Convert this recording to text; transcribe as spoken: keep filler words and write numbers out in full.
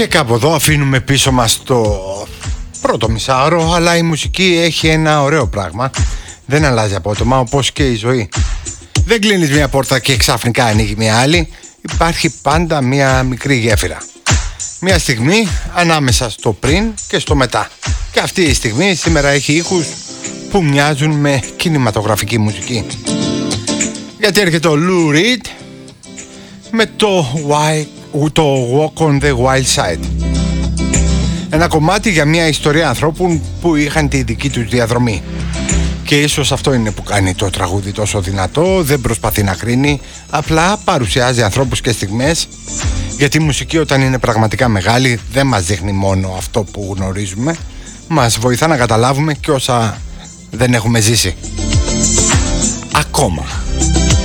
Και κάπου εδώ αφήνουμε πίσω μας το πρώτο μισάωρο, αλλά η μουσική έχει ένα ωραίο πράγμα. Δεν αλλάζει απότομα, όπως και η ζωή. Δεν κλείνεις μια πόρτα και ξαφνικά ανοίγει μια άλλη. Υπάρχει πάντα μια μικρή γέφυρα. Μια στιγμή ανάμεσα στο πριν και στο μετά. Και αυτή η στιγμή σήμερα έχει ήχους που μοιάζουν με κινηματογραφική μουσική. Γιατί έρχεται ο Lou Reed με το, why, το Walk on the Wild Side. Ένα κομμάτι για μια ιστορία ανθρώπων που είχαν τη δική τους διαδρομή. Και ίσως αυτό είναι που κάνει το τραγούδι τόσο δυνατό. Δεν προσπαθεί να κρίνει, απλά παρουσιάζει ανθρώπους και στιγμές. Γιατί η μουσική όταν είναι πραγματικά μεγάλη δεν μας δείχνει μόνο αυτό που γνωρίζουμε, μας βοηθά να καταλάβουμε και όσα δεν έχουμε ζήσει ακόμα.